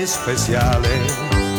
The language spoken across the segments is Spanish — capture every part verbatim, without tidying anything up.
especiales.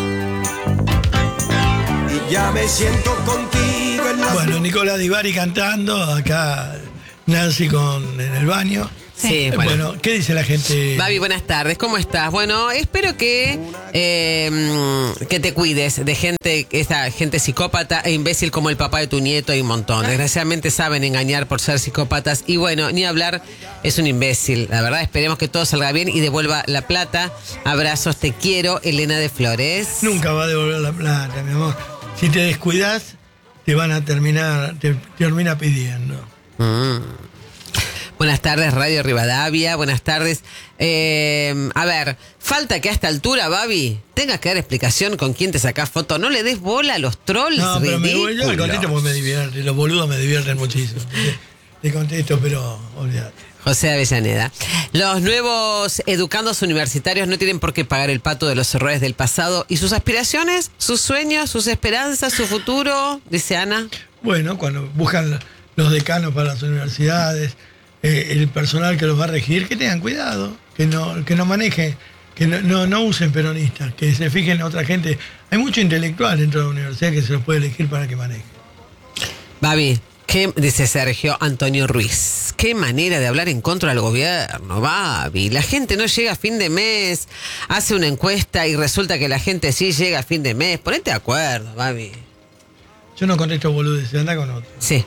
Y ya me siento contigo en la... Bueno, Nicolás Di Bari cantando, acá Nancy con en el baño. Sí, bueno. bueno. ¿Qué dice la gente? Babi, buenas tardes, ¿cómo estás? Bueno, espero que eh, que te cuides de gente, esta gente psicópata e imbécil como el papá de tu nieto. Hay un montón. Desgraciadamente saben engañar por ser psicópatas. Y bueno, ni hablar, es un imbécil. La verdad, esperemos que todo salga bien y devuelva la plata. Abrazos, te quiero, Elena de Flores. Nunca va a devolver la plata, mi amor. Si te descuidas, te van a terminar, te, te termina pidiendo. Mm. Buenas tardes, Radio Rivadavia. Buenas tardes. Eh, a ver, falta que a esta altura, Babi, tengas que dar explicación con quién te sacás foto. No le des bola a los trolls. No, pero me, ridículos. yo me contesto porque me divierte. Los boludos me divierten muchísimo. Te, te contesto, pero olvídate. José Avellaneda. Los nuevos educandos universitarios no tienen por qué pagar el pato de los errores del pasado. ¿Y sus aspiraciones, sus sueños, sus esperanzas, su futuro? Dice Ana. Bueno, cuando buscan los decanos para las universidades, eh, el personal que los va a regir, que tengan cuidado, que no, que no manejen, que no, no, no usen peronistas, que se fijen en otra gente. Hay mucho intelectual dentro de la universidad que se los puede elegir para que maneje. Babi, ¿qué dice Sergio Antonio Ruiz? Qué manera de hablar en contra del gobierno, Babi. La gente no llega a fin de mes, hace una encuesta y resulta que la gente sí llega a fin de mes. Ponete de acuerdo, Babi. Yo no contesto boludes, anda con otro. Sí.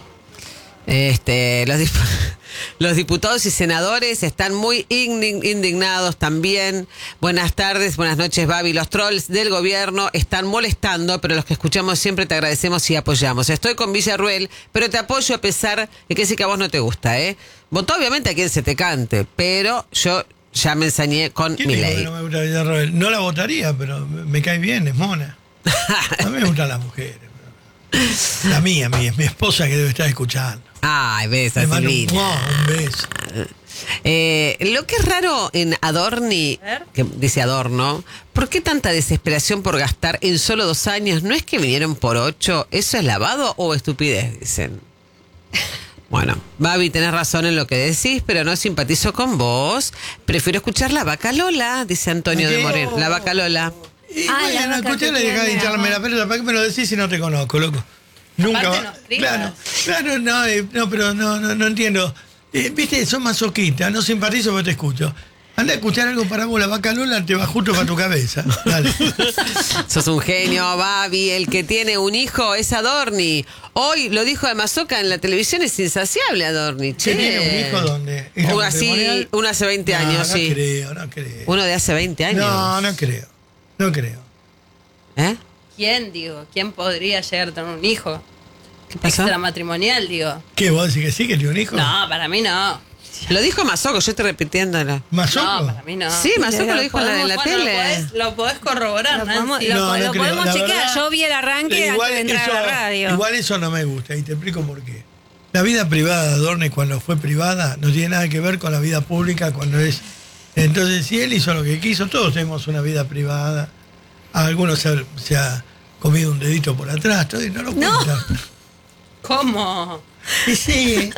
Este, los, dip- los diputados y senadores están muy indig- indignados también. Buenas tardes, buenas noches, Babi. Los trolls del gobierno están molestando, pero los que escuchamos siempre te agradecemos y apoyamos. Estoy con Villarruel, pero te apoyo a pesar de que sí que a vos no te gusta, ¿eh? Votó obviamente a quien se te cante, pero yo ya me ensañé con ¿Quién dijo que Milei. no me gusta Villarroel? No la votaría, pero me, me cae bien, es mona. A mí me gustan las mujeres. Pero... La mía, mi, mi esposa que debe estar escuchando. Ay, besos, Le mando un, Silvina. ¡mua! Un beso. Eh, lo que es raro en Adorni, que dice Adorno, ¿por qué tanta desesperación por gastar en solo dos años? ¿No es que vinieron por ocho? ¿Eso es lavado o estupidez? Dicen. Bueno, Babi, tenés razón en lo que decís, pero no simpatizo con vos. Prefiero escuchar la vaca Lola, dice Antonio ¿Qué? de Moreno. La vaca Lola. Y Ah, bueno, la vaca escuchame, que dejá de tiene hincharme amor. la pelota. ¿Para qué me lo decís si no te conozco, loco? Nunca Aparte va. nos privas. Claro, claro, no, eh, no, pero no, no, no entiendo. Eh, Viste, sos masoquista, no simpatizo porque te escucho. Anda a escuchar algo para vos, la vaca Lola te va justo para tu cabeza. Dale. Sos un genio, Babi. El que tiene un hijo es Adorni. Hoy lo dijo de Mazoca en la televisión, es insaciable Adorni. ¿Qué Che. tiene un hijo dónde? ¿Es Uno la así, matrimonial? uno hace veinte No, años, no sí. No creo, no creo. Uno de hace veinte años. No, no creo. No creo. ¿Eh? ¿Quién, digo? ¿Quién podría llegar a tener un hijo? ¿Qué pasó? Extramatrimonial, digo. ¿Qué, vos decís que sí, que tiene un hijo? No, para mí no. Lo dijo Mazoco, yo estoy repitiéndolo. ¿Mazoco? No, para mí no. Sí, Mazoco lo dijo en la, en la Bueno, tele. Lo podés, lo podés corroborar, Lo podemos, Nancy. lo, No, no lo creo, podemos la chequear. verdad, Yo vi el arranque Igual antes de entrar eso, a la radio. igual eso no me gusta y te explico por qué. La vida privada de Adorni cuando fue privada no tiene nada que ver con la vida pública cuando es... Entonces, si él hizo lo que quiso, todos tenemos una vida privada. A algunos se ha, se ha comido un dedito por atrás, todo y no lo No. cuentan. ¿Cómo? Y sí,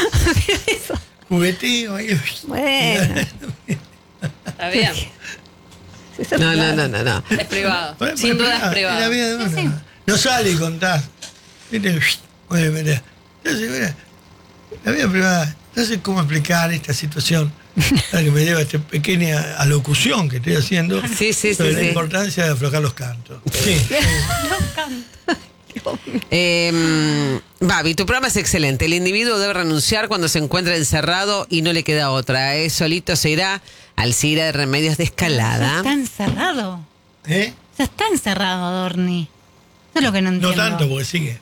jugueteo. ahí. Bueno. Está bien. No, no, no, no, no. Es privado. Bueno, Sin pero duda es la- privado. la vida de uno. Sí, sí. No sale y contás. ¿Viste? Bueno, mirá. Entonces, mirá, la vida privada. No sé cómo explicar esta situación a la que me lleva esta pequeña alocución que estoy haciendo Sí, sí, sí, sobre la sí. importancia de aflojar los cantos. Sí. Eh, Babi, tu programa es excelente. El individuo debe renunciar cuando se encuentra encerrado y no le queda otra. ¿eh? Solito se irá al CIRA de Remedios de Escalada. Está encerrado. ¿Eh? O sea, está encerrado, Adorni. Eso es lo que no No entiendo. tanto, porque sigue.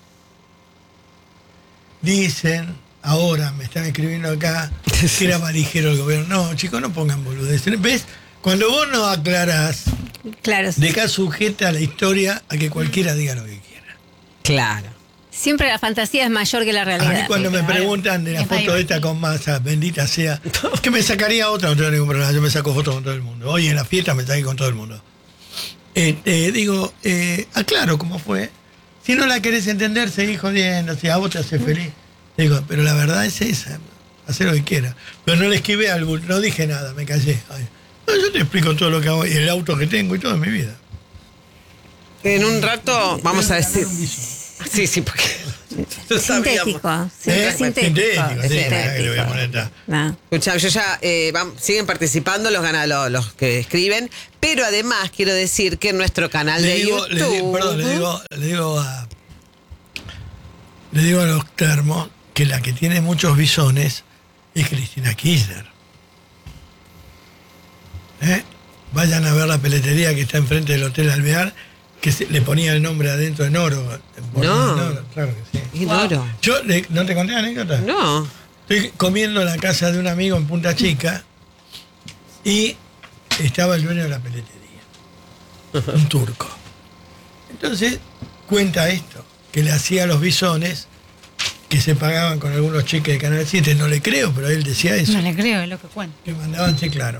Dicen, ahora me están escribiendo acá, que era valijero el gobierno. No, chicos, no pongan boludeces. ¿Ves? Cuando vos no aclarás, Claro. dejás sujeta a la historia a que cualquiera diga lo que quiera. Claro. Siempre la fantasía es mayor que la A realidad. mí cuando me Claro. preguntan de la Es foto más esta con masa, bendita sea, que me sacaría otra, no tengo ningún problema, yo me saco fotos con todo el mundo. Hoy en la fiesta me saqué con todo el mundo. Eh, eh, digo, eh, aclaro cómo fue. Si no la querés entender, seguís jodiendo, si a vos te hace feliz. Digo, pero la verdad es esa, hacer lo que quiera. Pero no le esquivé al bull, no dije nada, me callé. Ay, No, yo te explico todo lo que hago y el auto que tengo y todo en mi vida. En un rato vamos a decir. Sí, sí, porque. Lo sabíamos. Sintético. sí, ¿Eh? Sintético. Sintético, sí, sintético. que le voy a poner acá. No. Escuchá, yo ya eh, vam- siguen participando los, gana- los, los que escriben, pero además quiero decir que en nuestro canal Le de digo, YouTube. le digo, perdón, le digo, le digo a. Le digo a los termos que la que tiene muchos bisones es Cristina Kirchner. ¿Eh? Vayan a ver la peletería que está enfrente del Hotel Alvear, que se- le ponía el nombre adentro en oro. en No. en oro, claro que sí. Y Noro. Yo, le- ¿no te conté la anécdota? No. Estoy comiendo en la casa de un amigo en Punta Chica y estaba el dueño de la peletería, un turco. Entonces cuenta esto, que le hacía a los bisones que se pagaban con algunos cheques de Canal siete, no le creo, pero él decía eso, No le creo, es lo que cuenta. que mandaban, sí, claro.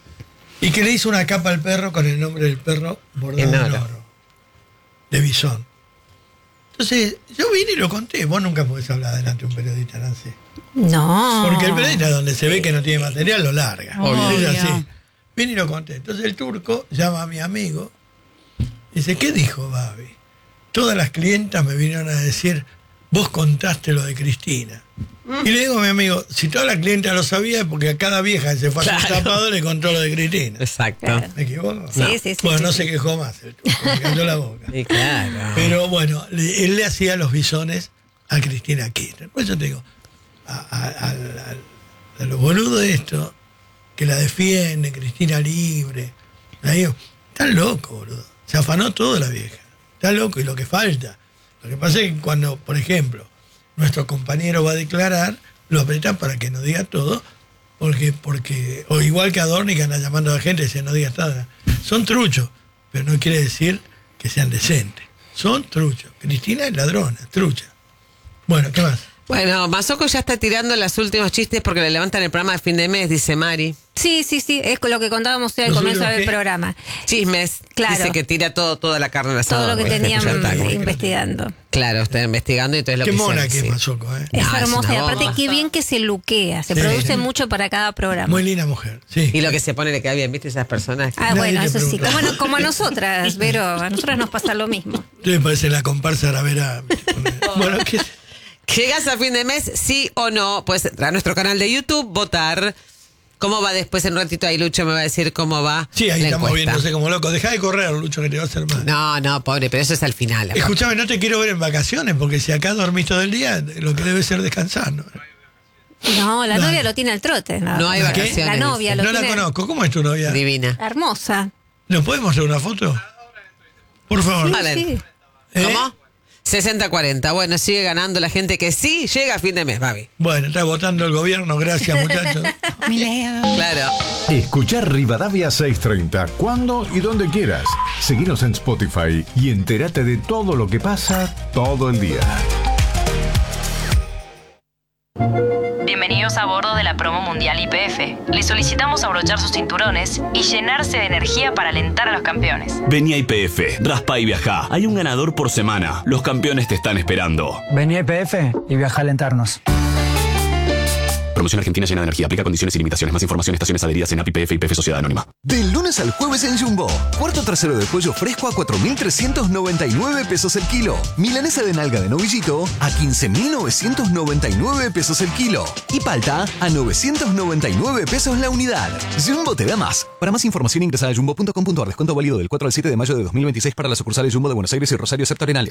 Y que le hizo una capa al perro con el nombre del perro bordado En en oro. oro, de bisón. Entonces, yo vine y lo conté. Vos nunca podés hablar delante de un periodista, Nancy. No. Porque el periodista donde se ve que no tiene material lo larga. Obvio. Es así. Vine y lo conté. Entonces el turco llama a mi amigo y dice, ¿qué dijo Babi? Todas las clientas me vinieron a decir, vos contaste lo de Cristina. Y le digo a mi amigo, si toda la clienta lo sabía es porque a cada vieja que se fue a hacer Claro. tapado le contó lo de Cristina. Exacto. Claro. ¿Me equivoco? Sí, No. sí, sí, Bueno, sí, no sí. se quejó más el turco, me cayó la boca. Sí, claro. Pero bueno, le- él le hacía los bisones a Cristina Kirchner. Por eso te digo, a, a, a, a- a los boludos de esto, que la defienden, Cristina libre, la digo, están locos, boludo. Se afanó todo la vieja. Está loco y lo que falta. Lo que pasa es que cuando, por ejemplo, nuestro compañero va a declarar, lo apretan para que no diga todo, porque, porque, o igual que Adorni que anda llamando a la gente y dice no digas nada. Son truchos, pero no quiere decir que sean decentes. Son truchos. Cristina es ladrona, trucha. Bueno, ¿qué más? Bueno, Mazoco ya está tirando los últimos chistes porque le levantan el programa de fin de mes, dice Mari. Sí, sí, sí, es con lo que contábamos al ¿Los comienzo últimos del qué? programa. Chismes. Claro. Dice que tira todo, toda la carne al asador. Todo lo que ¿viste? tenían Ya está. investigando. Claro, está investigando y entonces lo Qué que mona hicieron, que es sí. Mazoco, ¿eh? Es No, es hermosa una y aparte bomba. qué bien que se luquea, se Sí, produce sí. mucho para cada programa. Muy linda mujer, sí. Y lo que se pone le queda bien, ¿viste? Esas personas. que- Ah, Nadie bueno, le eso sí. preguntó. Bueno, como a nosotras, pero a nosotras nos pasa lo mismo. Me parece la comparsa Aravera. Bueno, ¿qué? ¿Llegas a fin de mes, sí o no? Puedes entrar a nuestro canal de YouTube, votar. ¿Cómo va después? En un ratito ahí Lucho me va a decir cómo va. Sí, ahí la estamos encuesta. viéndose como locos. Deja de correr, Lucho, que te va a hacer mal. No, no, pobre, pero eso es al final. aparte. Escúchame, no te quiero ver en vacaciones, porque si acá dormís todo el día, lo que debe ser descansar, ¿no? No, la No. novia lo tiene al trote. No hay ¿Qué? vacaciones. La novia lo No la tiene conozco. ¿Cómo es tu novia? Divina. hermosa. ¿Nos podemos hacer una foto? Por favor. Vale. Sí. ¿Eh? ¿Cómo? sesenta cuarenta. Bueno, sigue ganando la gente que sí llega a fin de mes, Babi. Bueno, está votando el gobierno, gracias, muchachos. Claro. Escuchar Rivadavia seiscientos treinta cuando y donde quieras. Seguinos en Spotify y entérate de todo lo que pasa todo el día. Bienvenidos a bordo de la promo mundial Y P F. Les solicitamos abrochar sus cinturones y llenarse de energía para alentar a los campeones. Vení a Y P F, raspa y viajá. Hay un ganador por semana. Los campeones te están esperando. Vení a I P F y viaja a alentarnos. Promoción Argentina llena de energía. Aplica condiciones y limitaciones. Más información, estaciones adheridas en A P I P F y P F Sociedad Anónima. Del lunes al jueves en Jumbo. Cuarto trasero de pollo fresco a cuatro mil trescientos noventa y nueve pesos el kilo. Milanesa de nalga de novillito a quince mil novecientos noventa y nueve pesos el kilo. Y palta a novecientos noventa y nueve pesos la unidad. Jumbo te da más. Para más información ingresa a jumbo punto com punto ar. Descuento válido del cuatro al siete de mayo de dos mil veintiséis para las sucursales Jumbo de Buenos Aires y Rosario, sector Arenales.